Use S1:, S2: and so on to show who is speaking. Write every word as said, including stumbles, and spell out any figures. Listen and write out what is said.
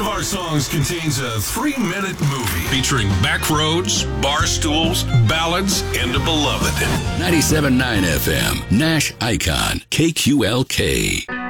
S1: of our songs contains a three-minute movie featuring backroads, bar stools, ballads, and a beloved.
S2: ninety-seven point nine F M, Nash Icon, K Q L K.